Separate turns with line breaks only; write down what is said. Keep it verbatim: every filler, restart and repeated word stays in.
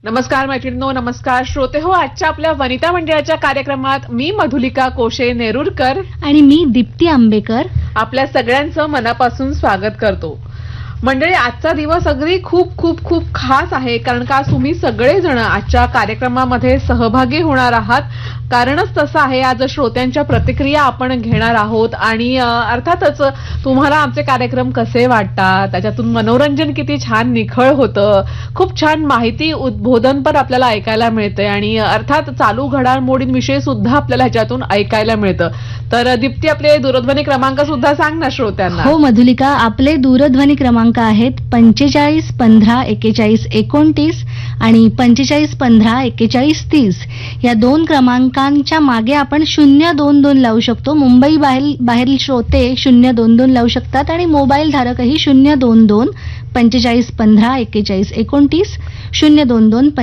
नमस्कार मैत्रिणींनो, नमस्कार श्रोते हो. आजच्या आपल्या वनिता मंडळाच्या कार्यक्रमात मी मधुलिका कोशे नेरुरकर
आणि मी दीप्ती आंबेकर
आपल्या सगळ्यांचं मनापासून स्वागत करतो. मंडळी, आजचा दिवस अगदी खूप खूप खूप खास आहे, कारण का तुम्ही सगळेजण आजच्या कार्यक्रमामध्ये सहभागी होणार आहात. कारणच तसं आहे, आज श्रोत्यांच्या प्रतिक्रिया आपण घेणार आहोत आणि अर्थातच तुम्हाला आमचे कार्यक्रम कसे वाटतात, त्याच्यातून मनोरंजन किती छान निखळ होतं, खूप छान माहिती उद्बोधन पण आपल्याला ऐकायला मिळते आणि अर्थात चालू घडामोडींविषयी सुद्धा आपल्याला ह्याच्यातून ऐकायला मिळतं. तर दीप्ती, आपले दूरध्वनी क्रमांक सुद्धा सांग ना श्रोत्यांना.
हो मधुलिका, आपले दूरध्वनी क्रमांक आहेत पंचेचाळीस पंधरा एक्केचाळीस एकोणतीस आणि पंचेचाळीस पंधरा एक्केचाळीस तीस. या दोन क्रमांकांच्या मागे आपण शून्य दोन दोन लावू शकतो. मुंबई बाहेर बाहेरील श्रोते शून्य दोन दोन लावू शकतात आणि मोबाईल धारकही शून्य दोन दोन पंचेचाळीस पंधरा एक्केचाळीस एकोणतीस शून्य दोन दोन